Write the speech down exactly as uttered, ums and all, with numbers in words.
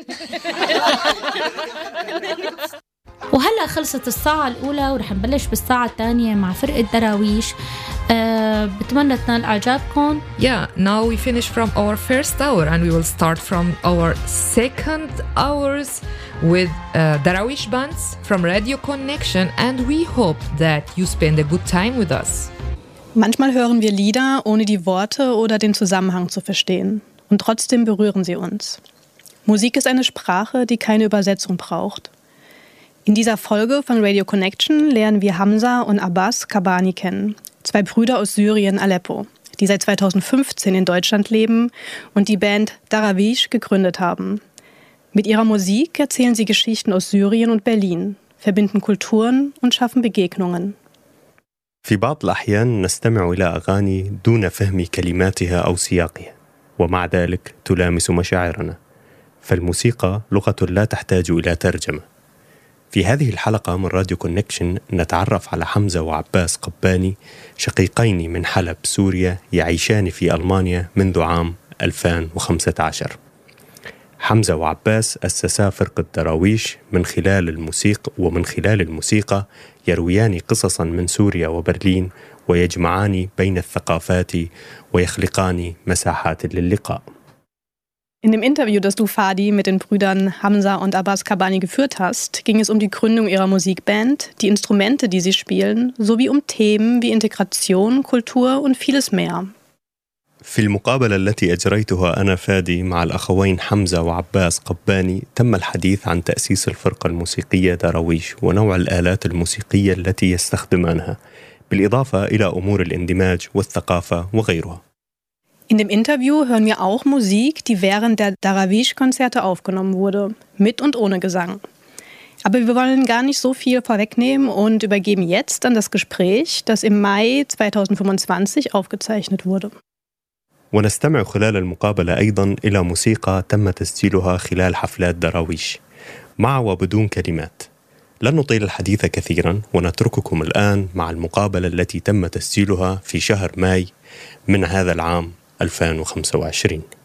وهلأ خلصت الساعة الأولى ورح نبلش بالساعة الثانية مع فرقة دراويش. أه بتمنى تنال إعجابكم. Yeah, now we finish from our first hour and we will start from our second hours with uh, Darawish bands from Radio Connection and we hope that you spend a good time with us. Manchmal hören wir Lieder, ohne die Worte oder den Zusammenhang zu verstehen. Und trotzdem berühren sie uns. Musik ist eine Sprache, die keine Übersetzung braucht. In dieser Folge von Radio Connection lernen wir Hamza und Abbas Kabani kennen, zwei Brüder aus Syrien, Aleppo, die seit zweitausendfünfzehn in Deutschland leben und die Band Darawish gegründet haben. Mit ihrer Musik erzählen sie Geschichten aus Syrien und Berlin, verbinden Kulturen und schaffen Begegnungen. في بعض الأحيان نستمع إلى أغاني دون فهم كلماتها أو سياقها، ومع ذلك تلامس مشاعرنا، فالموسيقى لغة لا تحتاج إلى ترجمة. في هذه الحلقة من راديو كونكشن نتعرف على حمزة وعباس قباني، شقيقين من حلب سوريا يعيشان في ألمانيا منذ عام ألفين وخمسة عشر. حمزة وعباس أسسا فرقة دراويش من خلال الموسيقى ومن خلال الموسيقى يرويان قصصا من سوريا وبرلين ويجمعان بين الثقافات ويخلقان مساحات للقاء. In dem Interview, das du, Fadi, mit den Brüdern Hamza und Abbas Kabani geführt hast, ging es um die Gründung ihrer Musikband, die Instrumente, die sie spielen, sowie um Themen wie Integration, Kultur und vieles mehr. في المقابلة التي أجريتها أنا فادي مع الأخوين حمزة وعباس قباني تم الحديث عن تأسيس الفرقة الموسيقية دراويش ونوع الآلات الموسيقية التي يستخدمانها، بالإضافة إلى أمور الاندماج والثقافة وغيرها. In dem Interview hören wir auch Musik, die während der Darawish-Konzerte aufgenommen wurde, mit und ohne Gesang. Aber wir wollen gar nicht so viel vorwegnehmen und übergeben jetzt an das Gespräch, das im Mai zweitausendfünfundzwanzig aufgezeichnet wurde. ونستمع خلال المقابلة أيضاً إلى موسيقى تم تسجيلها خلال حفلات دراويش مع وبدون كلمات. لن نطيل الحديث كثيراً ونترككم الآن مع المقابلة التي تم تسجيلها في شهر ماي من هذا العام ألفين وخمسة وعشرين.